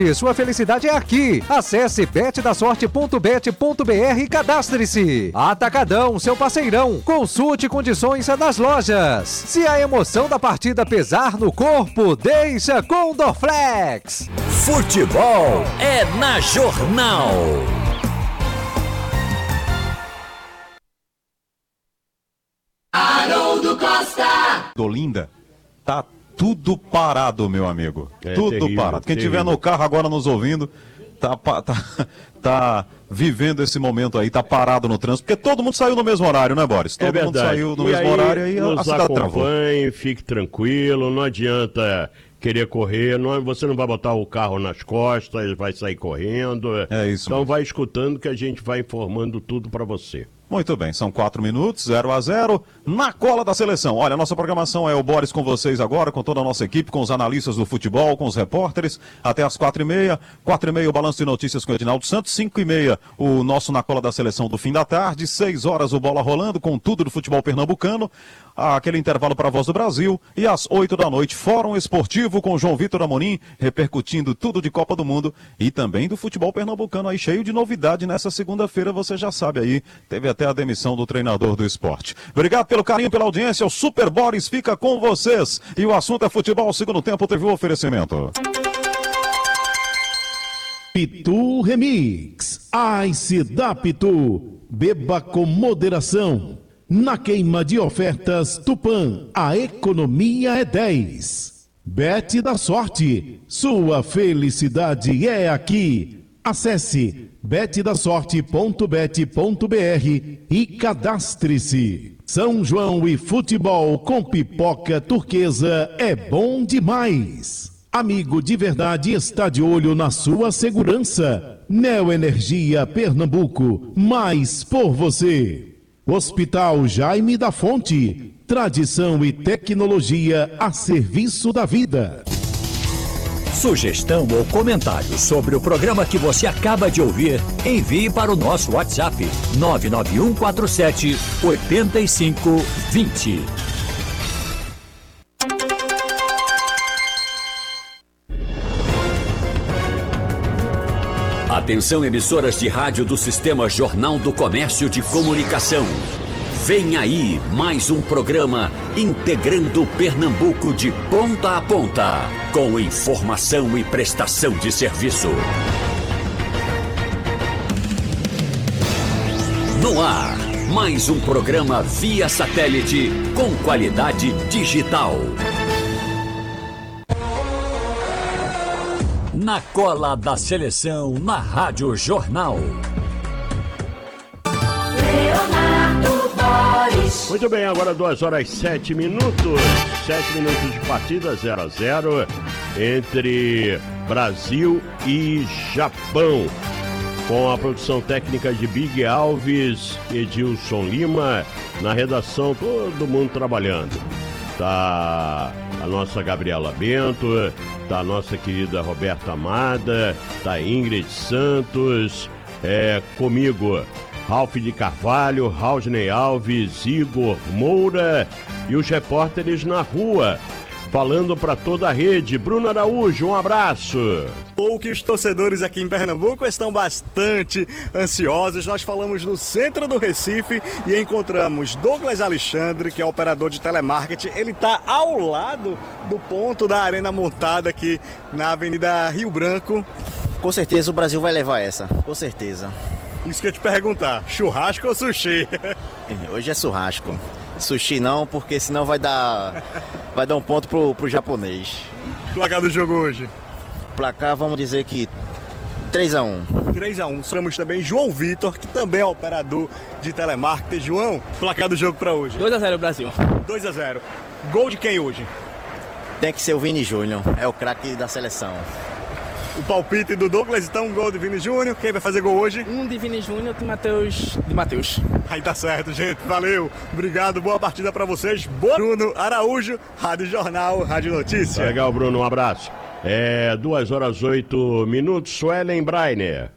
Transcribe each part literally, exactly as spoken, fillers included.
Sua felicidade é aqui. Acesse bet da sorte ponto bet ponto br e cadastre-se. Atacadão, seu parceirão. Consulte condições nas lojas. Se a emoção da partida pesar no corpo, deixa com Dorflex. Futebol é na Jornal. Haroldo Costa. Olinda, tá tudo parado, meu amigo. É, tudo terrível, parado. Quem estiver no carro agora nos ouvindo, tá, tá, tá vivendo esse momento aí, tá parado no trânsito, porque todo mundo saiu no mesmo horário, né, Boris? Todo é mundo saiu no e mesmo aí, horário e nos a cidade travou. Acompanhe, fique tranquilo, não adianta querer correr, não, você não vai botar o carro nas costas, vai sair correndo. É isso. Então mesmo. vai escutando que a gente vai informando tudo para você. Muito bem, são quatro minutos, zero a zero, na cola da seleção. Olha, a nossa programação é o Boris com vocês agora, com toda a nossa equipe, com os analistas do futebol, com os repórteres, até as quatro e meia. Quatro e meia, o Balanço de Notícias com o Edinaldo Santos. Cinco e meia, o nosso Na Cola da Seleção do fim da tarde. Seis horas, o Bola Rolando, com tudo do futebol pernambucano. Aquele intervalo para a Voz do Brasil. E às oito da noite, Fórum Esportivo com João Vitor Amorim, repercutindo tudo de Copa do Mundo e também do futebol pernambucano aí, cheio de novidade nessa segunda-feira, você já sabe aí, teve até a demissão do treinador do esporte. Obrigado pelo carinho, pela audiência, o Super Boris fica com vocês. E o assunto é futebol, o segundo tempo teve o oferecimento. Pitu Remix, Ice da Pitu, beba com moderação. Na queima de ofertas Tupã, a economia é dez. Bet da sorte, sua felicidade é aqui. Acesse bet da sorte ponto bet ponto br e cadastre-se. São João e futebol com pipoca turquesa é bom demais. Amigo de verdade está de olho na sua segurança. Neoenergia Pernambuco, mais por você. Hospital Jaime da Fonte, tradição e tecnologia a serviço da vida. Sugestão ou comentário sobre o programa que você acaba de ouvir, envie para o nosso WhatsApp nove nove um quatro sete oito cinco dois zero. Atenção, emissoras de rádio do Sistema Jornal do Comércio de Comunicação. Vem aí mais um programa integrando Pernambuco de ponta a ponta, com informação e prestação de serviço. No ar, mais um programa via satélite com qualidade digital. Na cola da seleção, na Rádio Jornal. Muito bem, agora duas horas e sete minutos. Sete minutos de partida, zero a zero entre Brasil e Japão. Com a produção técnica de Big Alves, Edilson Lima, na redação todo mundo trabalhando. Tá a nossa Gabriela Bento, tá a nossa querida Roberta Amada, tá Ingrid Santos, é, comigo Ralf de Carvalho, Rausney Alves, Igor Moura e os repórteres na rua, falando para toda a rede. Bruno Araújo, um abraço. Poucos torcedores aqui em Pernambuco estão bastante ansiosos. Nós falamos no centro do Recife e encontramos Douglas Alexandre, que é operador de telemarketing. Ele está ao lado do ponto da arena montada aqui na Avenida Rio Branco. Com certeza o Brasil vai levar essa, com certeza. Isso que eu ia te perguntar, churrasco ou sushi? Hoje é churrasco. Sushi não, porque senão vai dar, vai dar um ponto pro, pro japonês. Placar do jogo hoje? Placar, vamos dizer que três a um. três a um. Somos também João Vitor, que também é operador de telemarketing. João, placar do jogo para hoje? dois a zero Brasil. dois a zero. Gol de quem hoje? Tem que ser o Vini Júnior, é o craque da seleção. O palpite do Douglas, então, um gol de Vini Júnior. Quem vai fazer gol hoje? Um de Vini Júnior e Matheus. De Matheus. Aí tá certo, gente. Valeu. Obrigado. Boa partida pra vocês. Boa. Bruno Araújo, Rádio Jornal, Rádio Notícia. Legal, Bruno. Um abraço. É, duas horas oito minutos. Suelen Breiner.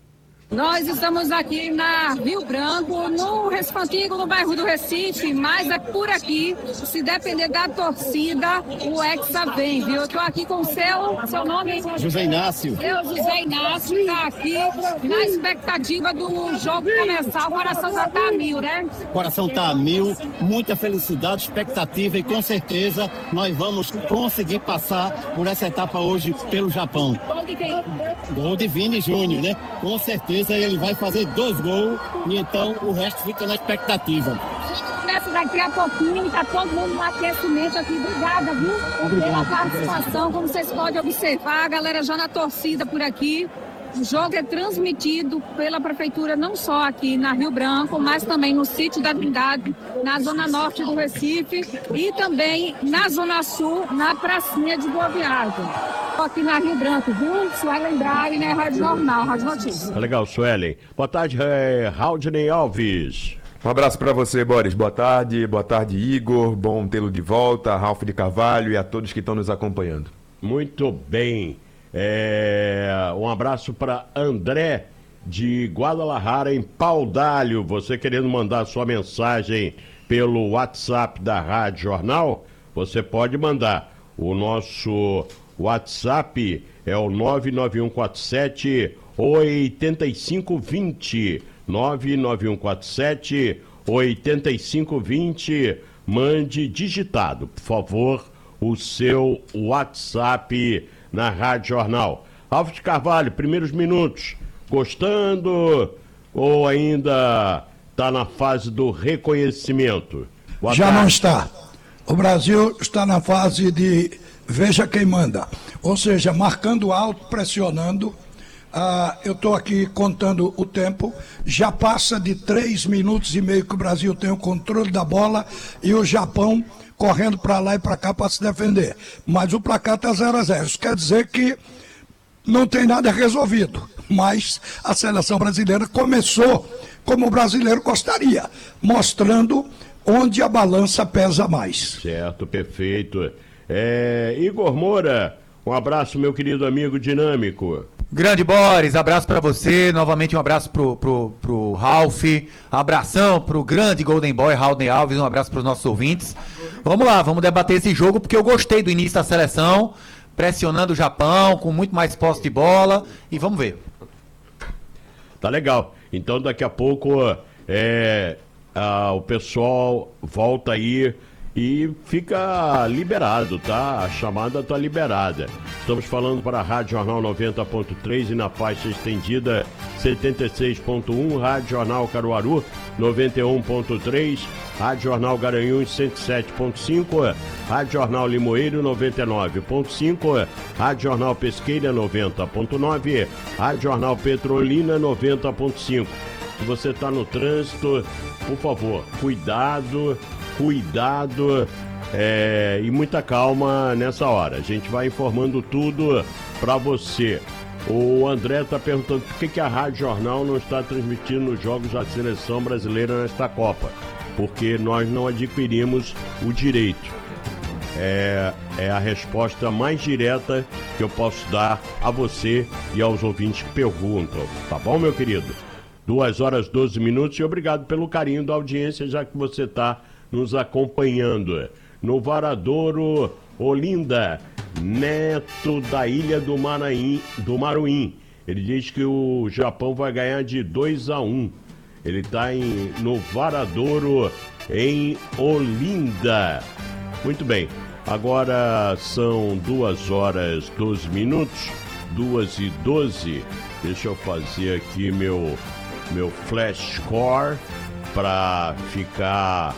Nós estamos aqui na Rio Branco, no Recife Antigo, no bairro do Recife, mas é por aqui, se depender da torcida, o Hexa vem, viu? Eu tô aqui com o seu, seu nome? José Inácio. Seu José Inácio está aqui na expectativa do jogo começar. O coração já tá a mil, né? O coração tá a mil, muita felicidade, expectativa e com certeza nós vamos conseguir passar por essa etapa hoje pelo Japão. Gol de quem? Gol de Vini Júnior, né? Com certeza ele vai fazer dois gols e então o resto fica na expectativa. Começa daqui a pouquinho, tá todo mundo no aquecimento aqui. Obrigada, viu? Pela participação, como vocês podem observar, a galera já na torcida por aqui. O jogo é transmitido pela prefeitura não só aqui na Rio Branco, mas também no sítio da Trindade, na zona norte do Recife e também na zona sul, na pracinha de Boa Viagem. Aqui na Rio Branco, viu? Suelen Braille, né? Rádio Jornal, Rádio Notícias. Legal, Suelen. Boa tarde, é, Raudney Alves. Um abraço para você, Boris. Boa tarde, boa tarde, Igor. Bom tê-lo de volta, Ralf de Carvalho e a todos que estão nos acompanhando. Muito bem. É, um abraço para André de Guadalajara, em Paudalho. Você querendo mandar sua mensagem pelo WhatsApp da Rádio Jornal, você pode mandar. O nosso WhatsApp é o nove nove um quatro sete oito cinco dois zero. nove nove um quatro sete oito cinco dois zero. Mande digitado, por favor, o seu WhatsApp na Rádio Jornal. Ralf de Carvalho, primeiros minutos, gostando ou ainda está na fase do reconhecimento? Boa Já tarde. não está. O Brasil está na fase de veja quem manda, ou seja, marcando alto, pressionando. Ah, eu estou aqui contando o tempo, já passa de três minutos e meio que o Brasil tem o controle da bola e o Japão correndo para lá e para cá para se defender. Mas o placar está zero a zero. Isso quer dizer que não tem nada resolvido. Mas a seleção brasileira começou como o brasileiro gostaria, mostrando onde a balança pesa mais. Certo, perfeito. É, Igor Moura, um abraço, meu querido amigo dinâmico. Grande Boris, abraço pra você, novamente um abraço pro, pro, pro Ralf, abração pro grande Golden Boy, Raudney Alves, um abraço pros nossos ouvintes. Vamos lá, vamos debater esse jogo, porque eu gostei do início da seleção, pressionando o Japão, com muito mais posse de bola, e vamos ver. Tá legal, então daqui a pouco é, a, o pessoal volta aí e fica liberado, tá? A chamada tá liberada. Estamos falando para a Rádio Jornal noventa ponto três e na faixa estendida setenta e seis ponto um, Rádio Jornal Caruaru noventa e um ponto três, Rádio Jornal Garanhuns cento e sete ponto cinco, Rádio Jornal Limoeiro noventa e nove ponto cinco, Rádio Jornal Pesqueira noventa ponto nove, Rádio Jornal Petrolina noventa ponto cinco. Se você está no trânsito, por favor, cuidado, cuidado é, e muita calma nessa hora. A gente vai informando tudo para você. O André está perguntando por que, que a Rádio Jornal não está transmitindo os jogos da seleção brasileira nesta Copa. Porque nós não adquirimos o direito. É, é a resposta mais direta que eu posso dar a você e aos ouvintes que perguntam. Tá bom, meu querido? duas horas e doze minutos e obrigado pelo carinho da audiência, já que você está nos acompanhando. No Varadouro, Olinda, Neto da Ilha do, Maraim, do Maruim. Ele diz que o Japão vai ganhar de dois a um. Ele está no Varadouro, em Olinda. Muito bem, agora são duas horas e doze minutos, duas e doze. Deixa eu fazer aqui meu, meu flash score para ficar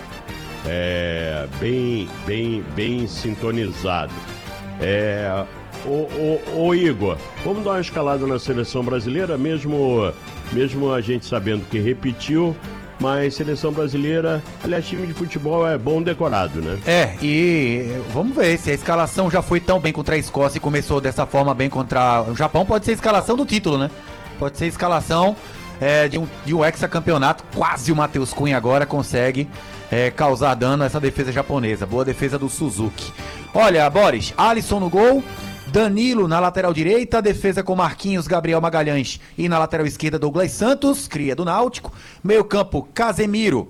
é, bem, bem, bem sintonizado. É, ô, ô, ô Igor, vamos dar uma escalada na seleção brasileira, mesmo, mesmo a gente sabendo que repetiu, mas seleção brasileira, aliás, time de futebol é bom decorado, né? É, e vamos ver se a escalação já foi tão bem contra a Escócia e começou dessa forma bem contra o Japão, pode ser a escalação do título, né? Pode ser a escalação é, de um, de um hexacampeonato, quase o Matheus Cunha agora consegue é, causar dano a essa defesa japonesa. Boa defesa do Suzuki. Olha, Boris, Alisson no gol, Danilo na lateral direita, defesa com Marquinhos, Gabriel Magalhães e na lateral esquerda Douglas Santos, cria do Náutico. Meio campo, Casemiro,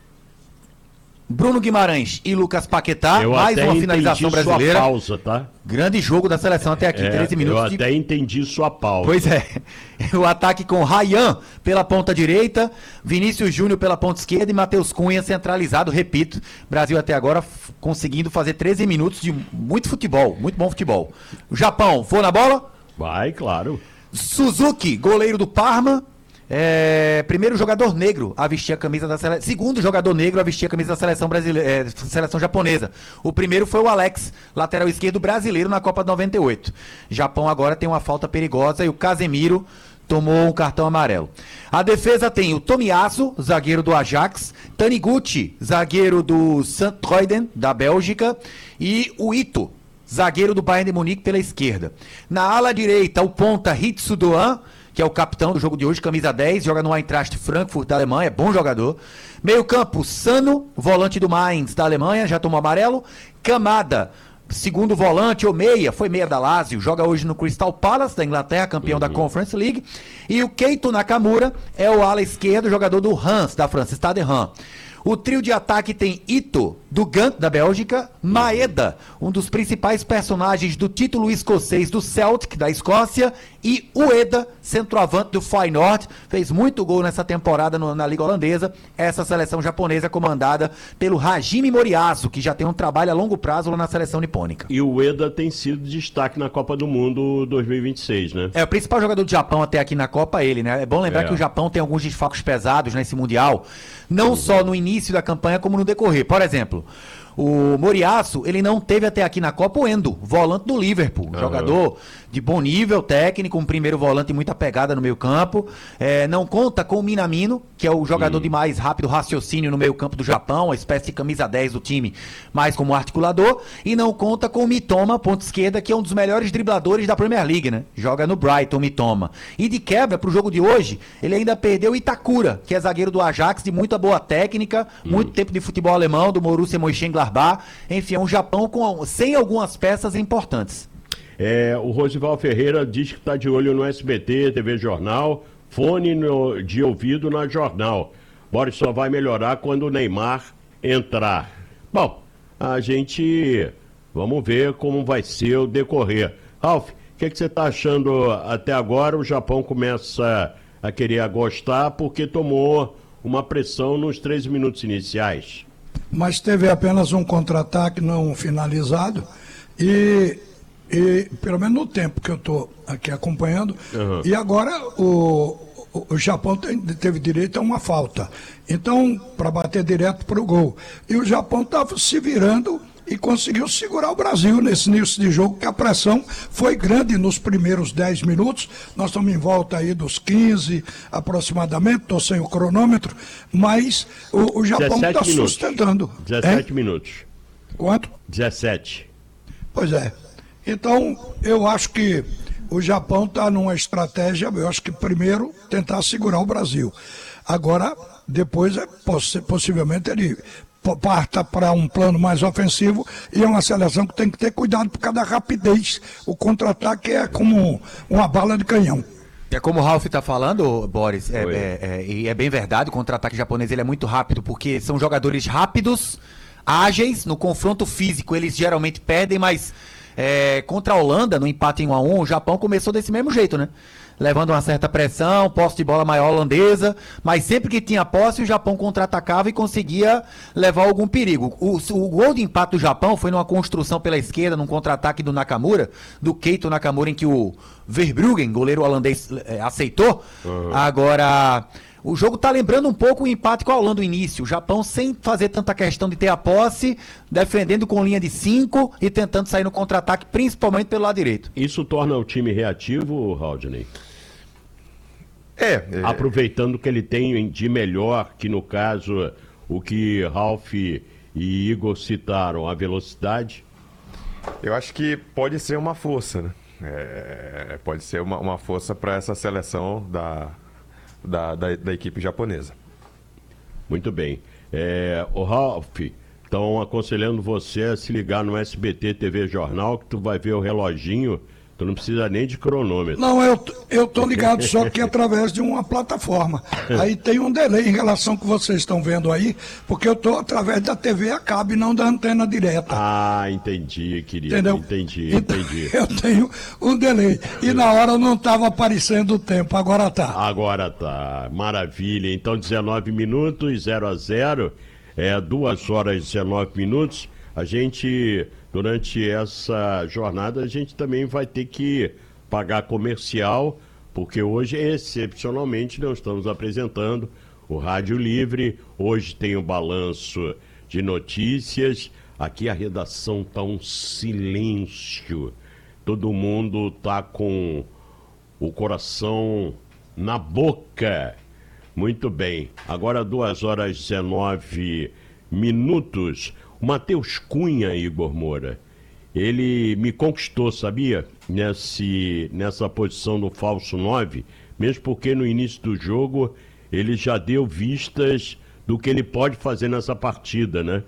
Bruno Guimarães e Lucas Paquetá. Eu mais até uma finalização entendi brasileira. Sua pausa, tá? Grande jogo da seleção até aqui, É, treze minutos. eu de... até entendi sua pausa. Pois é. O ataque com Ryan pela ponta direita, Vinícius Júnior pela ponta esquerda e Matheus Cunha centralizado, repito. Brasil até agora f- conseguindo fazer treze minutos de muito futebol, muito bom futebol. O Japão, for na bola? Vai, claro. Suzuki, goleiro do Parma. É, primeiro jogador negro a vestir a camisa da seleção. Segundo jogador negro a vestir a camisa da seleção brasileira, é, seleção japonesa. O primeiro foi o Alex, lateral esquerdo brasileiro na Copa de noventa e oito. Japão agora tem uma falta perigosa e o Casemiro tomou um cartão amarelo. A defesa tem o Tomiyasu, zagueiro do Ajax, Taniguchi, zagueiro do Sint-Truiden, da Bélgica, e o Ito, zagueiro do Bayern de Munique pela esquerda. Na ala direita, o ponta Hitsu Doan, que é o capitão do jogo de hoje, camisa dez, joga no Eintracht Frankfurt da Alemanha, é bom jogador. Meio campo, Sano, volante do Mainz da Alemanha, já tomou amarelo. Kamada, segundo volante ou meia, foi meia da Lazio, joga hoje no Crystal Palace da Inglaterra, campeão uhum. da Conference League. E o Keito Nakamura é o ala esquerdo, jogador do Reims da França, Stade Reims. O trio de ataque tem Ito, do Gant, da Bélgica, Maeda, um dos principais personagens do título escocês do Celtic, da Escócia, e Ueda, centroavante do Feyenoord, fez muito gol nessa temporada no, na Liga Holandesa, essa seleção japonesa comandada pelo Hajime Moriyasu, que já tem um trabalho a longo prazo lá na seleção nipônica. E o Ueda tem sido destaque na Copa do Mundo dois mil e vinte e seis, né? É, o principal jogador do Japão até aqui na Copa, ele, né? É bom lembrar É. que o Japão tem alguns desfalques pesados nesse Mundial, não só no início da campanha, como no decorrer. Por exemplo, o Moriyasu, ele não teve até aqui na Copa o Endo, volante do Liverpool, Uhum. jogador de bom nível técnico, um primeiro volante e muita pegada no meio campo. É, não conta com o Minamino, que é o jogador Hum. de mais rápido raciocínio no meio campo do Japão, a espécie de camisa dez do time, mais como articulador. E não conta com o Mitoma, ponta esquerda, que é um dos melhores dribladores da Premier League, né? Joga no Brighton, Mitoma. E de quebra, pro jogo de hoje, ele ainda perdeu o Itakura, que é zagueiro do Ajax, de muita boa técnica, Hum. muito tempo de futebol alemão, do Borussia Mönchengladbach. Enfim, é um Japão com, sem algumas peças importantes. É, o Rosival Ferreira diz que está de olho no S B T, T V Jornal, fone no- de ouvido na Jornal. Boris só vai melhorar quando o Neymar entrar. Bom, a gente... Vamos ver como vai ser o decorrer. Ralf, o que, que você está achando até agora? O Japão começa a querer gostar porque tomou uma pressão nos treze minutos iniciais. Mas teve apenas um contra-ataque não finalizado e, e pelo menos no tempo que eu estou aqui acompanhando, Uhum. e agora o, o, o Japão tem- teve direito a uma falta, então para bater direto para o gol, e o Japão estava se virando e conseguiu segurar o Brasil nesse início de jogo, que a pressão foi grande nos primeiros dez minutos. Nós estamos em volta aí dos quinze aproximadamente, estou sem o cronômetro, mas o, o Japão está dezessete minutos. sustentando. dezessete Hein? minutos. Quanto? dezessete. Pois é. Então, eu acho que o Japão está numa estratégia, eu acho que primeiro tentar segurar o Brasil. Agora, depois, é, possi- possivelmente, ele p- parta para um plano mais ofensivo, e é uma seleção que tem que ter cuidado por causa da rapidez. O contra-ataque é como uma bala de canhão. É como o Ralf está falando, Boris, é, é, é, e é bem verdade, o contra-ataque japonês ele é muito rápido, porque são jogadores rápidos, ágeis, no confronto físico eles geralmente perdem, mas é, contra a Holanda, no empate em um a um, o Japão começou desse mesmo jeito, né? Levando uma certa pressão, posse de bola maior holandesa, mas sempre que tinha posse, o Japão contra-atacava e conseguia levar algum perigo. O, o gol de empate do Japão foi numa construção pela esquerda, num contra-ataque do Nakamura, do Keito Nakamura, em que o Verbruggen, goleiro holandês, eh, aceitou. Uhum. Agora, o jogo tá lembrando um pouco o empate com a Holanda no início. O Japão sem fazer tanta questão de ter a posse, defendendo com linha de cinco e tentando sair no contra-ataque, principalmente pelo lado direito. Isso torna o time reativo, Rodney? É, é. Aproveitando o que ele tem de melhor, que no caso, o que Ralf e Igor citaram, a velocidade. Eu acho que pode ser uma força, né? É, pode ser uma, uma força para essa seleção da, da, da, da equipe japonesa. Muito bem. É, o Ralf, Estão aconselhando você a se ligar no S B T T V Jornal, que tu vai ver o reloginho, tu não precisa nem de cronômetro. Não, eu, eu tô ligado só que através de uma plataforma. Aí tem um delay em relação ao que vocês estão vendo aí, porque eu tô através da T V a cabo e não da antena direta. Ah, entendi, querido. Entendeu? Entendi, Então, entendi. eu tenho um delay. E na hora não estava aparecendo o tempo, agora tá. Agora tá, maravilha. Então, dezenove minutos, zero a zero, é duas horas e dezenove minutos. A gente, durante essa jornada, a gente também vai ter que pagar comercial, porque hoje, excepcionalmente, nós estamos apresentando o Rádio Livre. Hoje tem o balanço de notícias. Aqui a redação tá um silêncio. Todo mundo tá com o coração na boca. Muito bem. Agora duas horas e dezenove minutos. O Matheus Cunha, Igor Moura, ele me conquistou, sabia? Nesse, nessa posição do falso nove, mesmo porque no início do jogo ele já deu vistas do que ele pode fazer nessa partida, né?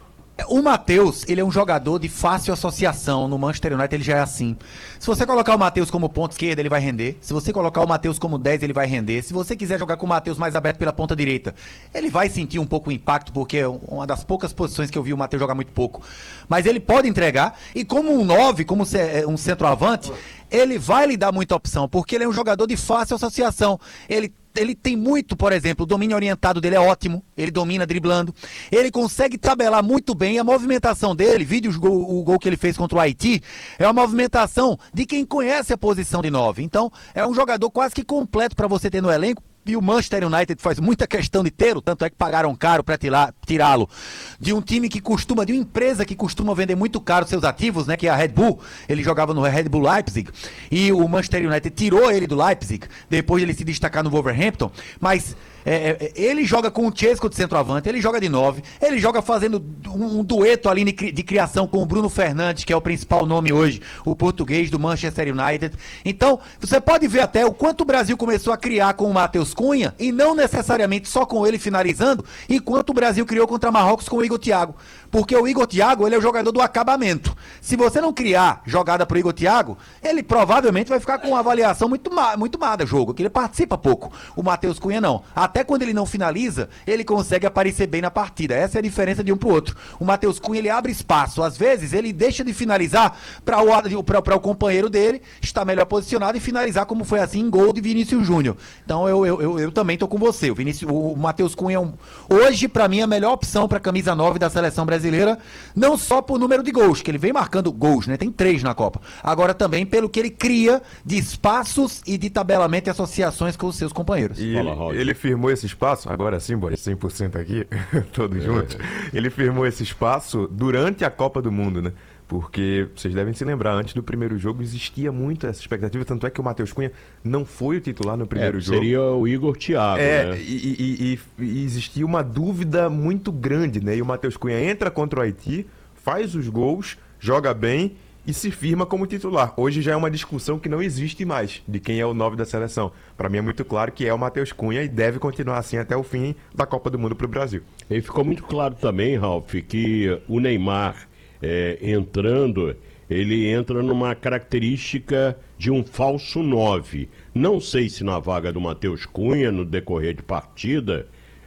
O Matheus, ele é um jogador de fácil associação. No Manchester United ele já é assim. Se você colocar o Matheus como ponta esquerda, ele vai render. Se você colocar o Matheus como dez, ele vai render. Se você quiser jogar com o Matheus mais aberto pela ponta direita, ele vai sentir um pouco o impacto, porque é uma das poucas posições que eu vi o Matheus jogar muito pouco. Mas ele pode entregar. E como um nove, como um centroavante, ele vai lhe dar muita opção, porque ele é um jogador de fácil associação. Ele Ele tem muito, por exemplo, o domínio orientado dele é ótimo, ele domina driblando, ele consegue tabelar muito bem, a movimentação dele, vídeo o gol, o gol que ele fez contra o Haiti, é uma movimentação de quem conhece a posição de nove. Então, é um jogador quase que completo para você ter no elenco. E o Manchester United faz muita questão de ter, tanto é que pagaram caro para tirá-lo de um time que costuma, de uma empresa que costuma vender muito caro seus ativos, né, que é a Red Bull. Ele jogava no Red Bull Leipzig e o Manchester United tirou ele do Leipzig, depois de ele se destacar no Wolverhampton, mas é, é, ele joga com o Chesco de centroavante, ele joga de nove, ele joga fazendo um, um dueto ali de, de criação com o Bruno Fernandes, que é o principal nome hoje, o português do Manchester United. Então, você pode ver até o quanto o Brasil começou a criar com o Matheus Cunha, e não necessariamente só com ele finalizando, enquanto o Brasil criou contra Marrocos com o Igor Thiago. Porque o Igor Thiago, ele é o jogador do acabamento. Se você não criar jogada pro Igor Thiago, ele provavelmente vai ficar com uma avaliação muito má, muito má do jogo, que ele participa pouco. O Matheus Cunha não. Até quando ele não finaliza, ele consegue aparecer bem na partida. Essa é a diferença de um pro outro. O Matheus Cunha, ele abre espaço. Às vezes, ele deixa de finalizar para o, pra, pra o companheiro dele estar melhor posicionado e finalizar, como foi assim em gol de Vinícius Júnior. Então, eu, eu, eu, eu também tô com você. O, Vinícius, o Matheus Cunha é um, hoje, para mim, a melhor opção para camisa nove da seleção brasileira. Brasileira, não só por número de gols, que ele vem marcando gols, né? Tem três na Copa. Agora também pelo que ele cria de espaços e de tabelamento e associações com os seus companheiros. E ele, ele firmou esse espaço, agora sim, Boris, cem por cento aqui, todos é. juntos. Ele firmou esse espaço durante a Copa do Mundo, né? Porque vocês devem se lembrar, antes do primeiro jogo existia muito essa expectativa, tanto é que o Matheus Cunha não foi o titular no primeiro é, jogo. Seria o Igor Thiago, é, né? E, e, e, e existia uma dúvida muito grande, né? E o Matheus Cunha entra contra o Haiti, faz os gols, joga bem e se firma como titular. Hoje já é uma discussão que não existe mais de quem é o nove da seleção. Para mim é muito claro que é o Matheus Cunha e deve continuar assim até o fim da Copa do Mundo para o Brasil. E ficou muito claro também, Ralf, que o Neymar... É, entrando, ele entra numa característica de um falso nove. Não sei se na vaga do Matheus Cunha, no decorrer de partida,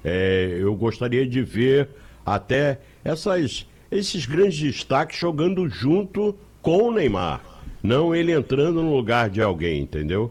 é, eu gostaria de ver até essas, esses grandes destaques jogando junto com o Neymar. Não ele entrando no lugar de alguém, entendeu?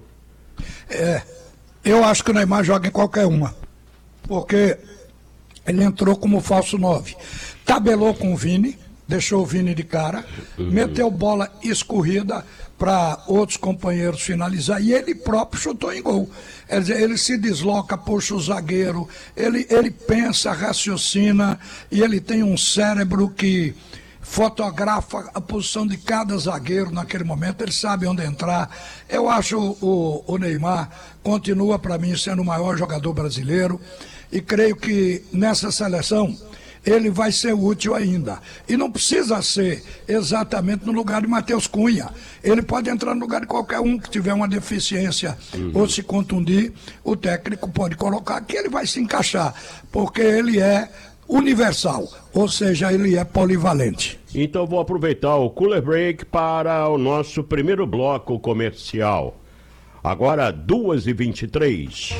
É, eu acho que o Neymar joga em qualquer uma, porque ele entrou como falso nove. Tabelou com o Vini, deixou o Vini de cara, uhum. meteu bola escorrida para outros companheiros finalizar e ele próprio chutou em gol. Quer dizer, ele se desloca, puxa o zagueiro, ele, ele pensa, raciocina e ele tem um cérebro que fotografa a posição de cada zagueiro naquele momento, ele sabe onde entrar. Eu acho o, o Neymar continua para mim sendo o maior jogador brasileiro e creio que nessa seleção ele vai ser útil ainda. E não precisa ser exatamente no lugar de Matheus Cunha. Ele pode entrar no lugar de qualquer um que tiver uma deficiência uhum. ou se contundir, o técnico pode colocar que ele vai se encaixar, porque ele é universal, ou seja, ele é polivalente. Então vou aproveitar o Cooler Break para o nosso primeiro bloco comercial. Agora, duas e vinte e três.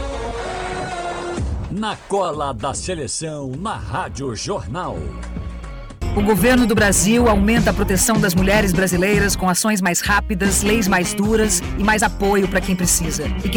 Na cola da seleção, na Rádio Jornal. O governo do Brasil aumenta a proteção das mulheres brasileiras com ações mais rápidas, leis mais duras e mais apoio para quem precisa. E quem